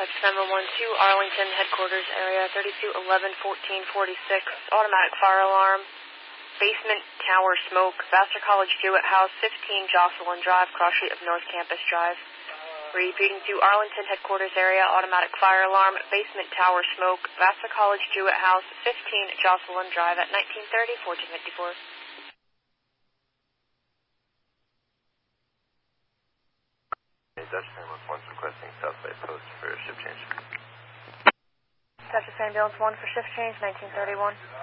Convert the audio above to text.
Texas 911 Arlington headquarters area, 3211-1446, automatic fire alarm, basement tower smoke, Vassar College Jewett House, 15 Jocelyn Drive, cross street of North Campus Drive. Repeating to Arlington headquarters area, automatic fire alarm, basement tower smoke, Vassar College Jewett House, 15 Jocelyn Drive at 1930-1454. Dutch Ambulance 1 requesting Southside Post for shift change. Texas Ambulance 1 for shift change, 1931.